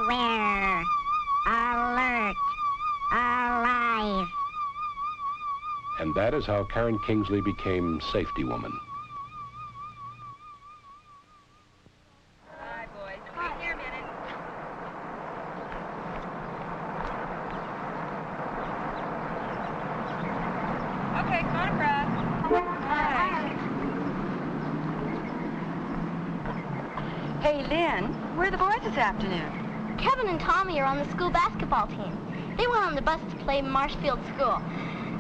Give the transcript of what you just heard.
aware, alert, alive. And that is how Karen Kingsley became safety woman. Hi, boys. Wait here a minute. Okay, come on across. Hey, Lynn, where are the boys this afternoon? Kevin and Tommy are on the school basketball team. They went on the bus to play Marshfield School.